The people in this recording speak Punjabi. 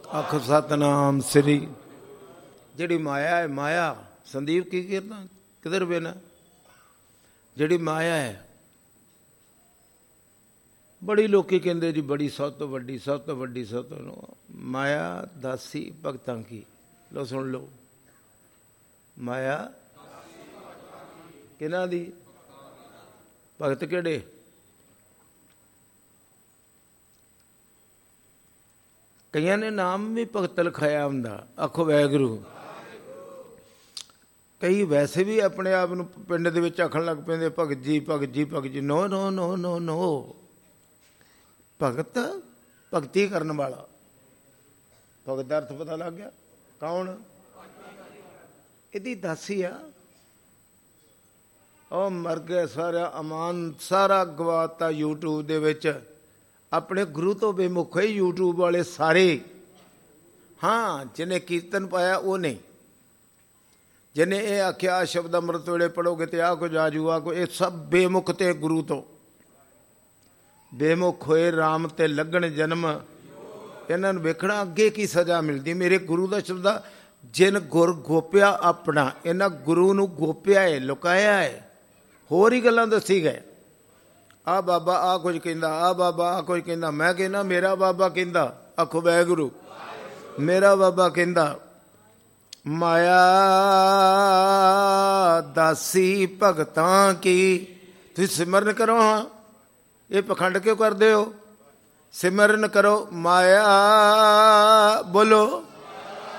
ਆਖੋ ਸਤਨਾਮ ਸ੍ਰੀ। ਜਿਹੜੀ ਮਾਇਆ ਹੈ, ਮਾਇਆ ਸੰਦੀਪ ਕੀ ਕਰਨਾ ਕਿਧਰ ਬਿਨਾ, ਜਿਹੜੀ ਮਾਇਆ ਹੈ ਬੜੀ ਲੋਕੀ ਕਹਿੰਦੇ ਜੀ ਬੜੀ ਸਭ ਤੋਂ ਵੱਡੀ, ਸਭ ਤੋਂ ਵੱਡੀ, ਸਭ ਤੋਂ ਮਾਇਆ ਦਾਸੀ ਭਗਤਾਂ ਕੀ। ਲੋ ਸੁਣ ਲਓ, ਮਾਇਆ ਕਿਹਨਾਂ ਦੀ, ਭਗਤ ਕਿਹੜੇ, ਕਈਆਂ ਨੇ ਨਾਮ ਵੀ ਭਗਤ ਲਿਖਾਇਆ ਹੁੰਦਾ। ਆਖੋ ਵਾਹਿਗੁਰੂ। ਕਈ ਵੈਸੇ ਵੀ ਆਪਣੇ ਆਪ ਨੂੰ ਪਿੰਡ ਦੇ ਵਿੱਚ ਆਖਣ ਲੱਗ ਪੈਂਦੇ ਭਗਤ ਜੀ, ਭਗਤ ਜੀ, ਭਗਤ ਜੀ। ਨੋ ਨੋ ਨੋ ਨੋ ਨੋ, ਭਗਤ ਭਗਤੀ ਕਰਨ ਵਾਲਾ। ਭਗਤ ਦਾ ਅਰਥ ਪਤਾ ਲੱਗ ਗਿਆ ਕੌਣ, ਇਹਦੀ ਦਾਸੀ ਆ। ਉਹ ਮਰ ਗਏ ਸਾਰਾ ਅਮਾਨ, ਸਾਰਾ ਗਵਾਤਾ ਯੂਟਿਊਬ ਦੇ ਵਿੱਚ। ਆਪਣੇ ਗੁਰੂ ਤੋਂ ਬੇਮੁਖ ਹੈ ਯੂਟਿਊਬ ਵਾਲੇ ਸਾਰੇ। ਹਾਂ, ਜਿਹਨੇ ਕੀਰਤਨ ਪਾਇਆ ਉਹ ਨਹੀਂ, ਜਿਹਨੇ ਇਹ ਆਖਿਆ ਸ਼ਬਦ ਅੰਮ੍ਰਿਤ ਵੇਲੇ ਪੜ੍ਹੋਗੇ ਤੇ ਆਹ ਕੁਝ ਆ ਜੂਗਾ, ਇਹ ਸਭ ਬੇਮੁਖ ਤੇ ਗੁਰੂ ਤੋਂ ਬੇਮੁਖ ਹੋਏ। ਰਾਮ ਤੇ ਲੱਗਣ ਜਨਮ, ਇਹਨਾਂ ਨੂੰ ਵੇਖਣਾ ਅੱਗੇ ਕੀ ਸਜ਼ਾ ਮਿਲਦੀ। ਮੇਰੇ ਗੁਰੂ ਦਾ ਸ਼ਬਦ, ਜਿਨ ਗੁਰ ਗੋਪਿਆ ਆਪਣਾ, ਇਹਨਾਂ ਗੁਰੂ ਨੂੰ ਗੋਪਿਆ ਹੈ, ਲੁਕਾਇਆ ਹੈ, ਹੋਰ ਹੀ ਗੱਲਾਂ ਦੱਸੀ ਗਏ। ਆਹ ਬਾਬਾ ਆਹ ਕੁਝ ਕਹਿੰਦਾ, ਆਹ ਬਾਬਾ ਆਹ ਕੁਝ ਕਹਿੰਦਾ। ਮੈਂ ਕਹਿੰਦਾ ਮੇਰਾ ਬਾਬਾ ਕਹਿੰਦਾ, ਆਖੋ ਵਾਹਿਗੁਰੂ, ਮੇਰਾ ਬਾਬਾ ਕਹਿੰਦਾ ਮਾਇਆ ਦਾਸੀ ਭਗਤਾਂ ਕੀ। ਤੁਸੀਂ ਸਿਮਰਨ ਕਰੋ। ਹਾਂ, ਇਹ ਪਖੰਡ ਕਿਉਂ ਕਰਦੇ ਹੋ? ਸਿਮਰਨ ਕਰੋ। ਮਾਇਆ ਬੋਲੋ,